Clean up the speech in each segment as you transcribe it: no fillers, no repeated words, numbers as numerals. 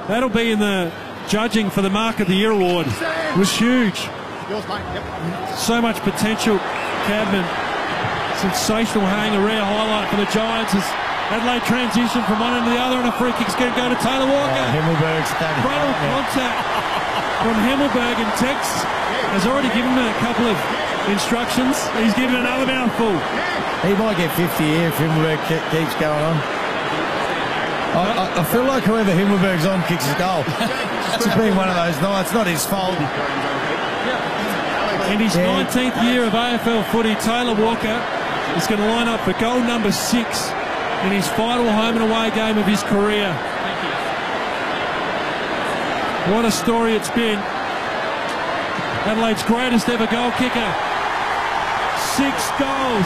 That'll be in the judging for the Mark of the Year award. It was huge. So much potential. Cadman, sensational hang, a rare highlight for the Giants as Adelaide transition from one end to the other, and a free kick's going to go to Taylor Walker. Himmelberg's frontal contact from Himmelberg, and Tex has already given him a couple of instructions. He's given another mouthful. He might get 50 here if Himmelberg keeps going on. I feel like whoever Himmelberg's on kicks his goal. It's been one of those nights, not his fault. In his 19th year of AFL footy, Taylor Walker is going to line up for goal number 6 in his final home and away game of his career. What a story it's been. Adelaide's greatest ever goal kicker. 6 goals.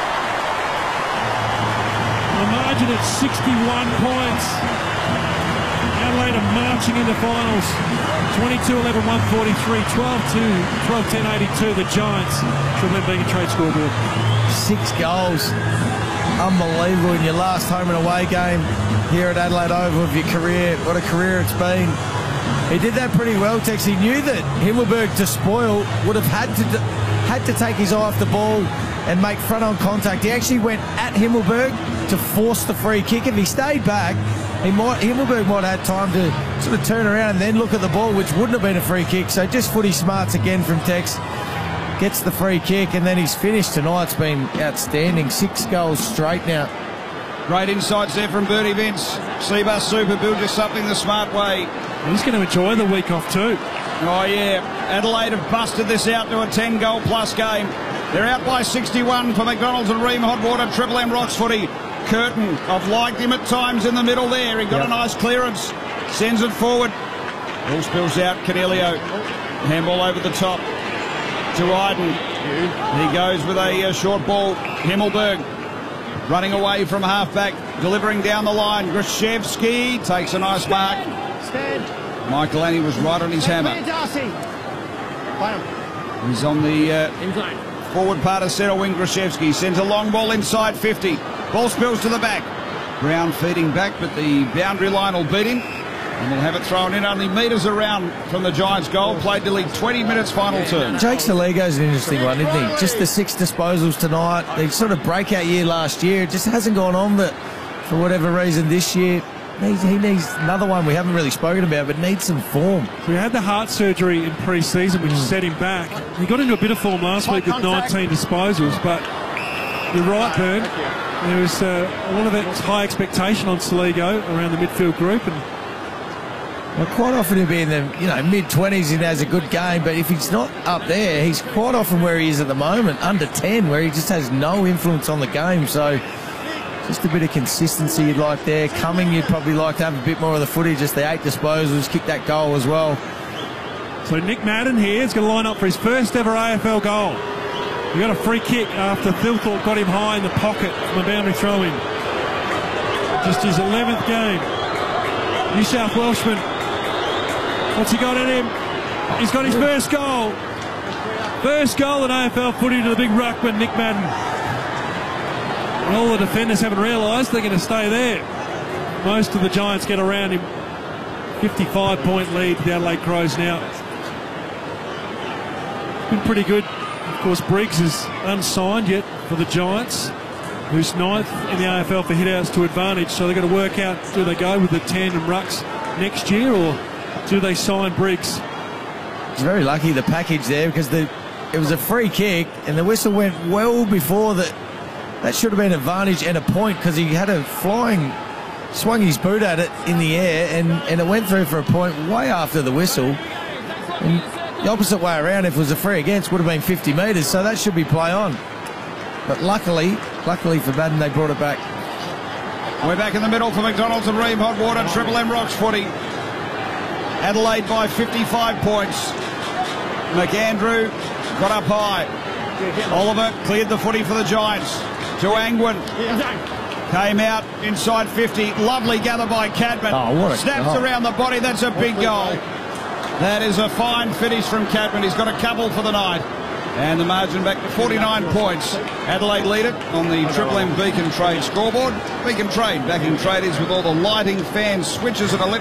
The margin at 61 points. Adelaide are marching into finals. 22-11, 143, 12-10, 82. The Giants. Triple M Beacon Trade scoreboard. 6 goals. Unbelievable in your last home and away game here at Adelaide Oval of your career. What a career it's been. He did that pretty well, Tex. He knew that Himmelberg, to spoil, would have had to take his eye off the ball and make front-on contact. He actually went at Himmelberg to force the free kick. If he stayed back, Himmelberg might have had time to sort of turn around and then look at the ball, which wouldn't have been a free kick. So just footy smarts again from Tex. Gets the free kick, and then he's finished tonight's been outstanding. 6 goals straight now. Great insights there from Bertie Vince. Cbus Super, build you something the smart way. He's going to enjoy the week off too. Oh yeah, Adelaide have busted this out to a 10-goal plus game. They're out by 61 for McDonald's and Ream Hot Water. Triple M Rocks footy. Curtin, I've liked him at times in the middle there. He got a nice clearance. Sends it forward. Ball spills out. Canelio. Handball over the top to Iden. He goes with a short ball. Himmelberg running away from halfback, delivering down the line. Grishevsky takes a nice mark. Michael Annie was right on his hammer. He's on the forward part of centre wing. Grishevsky sends a long ball inside 50. Ball spills to the back. Brown feeding back, but the boundary line will beat him. And we'll have it thrown in only metres around from the Giants' goal. Played nearly 20 minutes final turn. Jake Saligo's an interesting one, isn't he? Just the 6 disposals tonight. The sort of breakout year last year. It just hasn't gone on, but for whatever reason this year, he needs another one we haven't really spoken about, but needs some form. So he had the heart surgery in pre-season, which set him back. He got into a bit of form last week with 19 disposals, but you're right, Bern. There was a lot of high expectation on Saligo around the midfield group, and well, quite often he'll be in the mid-20s and has a good game, but if he's not up there, he's quite often where he is at the moment, under 10, where he just has no influence on the game. So just a bit of consistency you'd like there. Cumming, you'd probably like to have a bit more of the footy, just the 8 disposals, kick that goal as well. So Nick Madden here is going to line up for his first ever AFL goal. He got a free kick after Thilthorpe got him high in the pocket from a boundary throw-in. Just his 11th game. New South Welshman. What's he got in him? He's got his first goal. First goal in AFL footy to the big ruckman, Nick Madden. And all the defenders haven't realised they're going to stay there. Most of the Giants get around him. 55-point lead for the Adelaide Crows now. Been pretty good. Of course, Briggs is unsigned yet for the Giants, who's 9th in the AFL for hit-outs to advantage. So they've got to work out, do they go with the tandem rucks next year, or do they sign Briggs? He's very lucky, the package there, because it was a free kick and the whistle went well before that. That should have been an advantage and a point, because he had a swung his boot at it in the air, and it went through for a point way after the whistle. And the opposite way around, if it was a free against, would have been 50 metres, so that should be play on. But luckily for Madden, they brought it back. We're back in the middle for McDonald's and Ream Hot Water. Triple M Rocks footy. Adelaide by 55 points. McAndrew got up high. Oliver cleared the footy for the Giants. To Angwin. Came out inside 50. Lovely gather by Cadman. Oh, what a Snaps goal. around the body. That's a big goal. That is a fine finish from Cadman. He's got a couple for the night. And the margin back to 49 points. Adelaide lead it on the Triple M Beacon Trade scoreboard. Beacon Trade backing traders with all the lighting, fans, switches and electric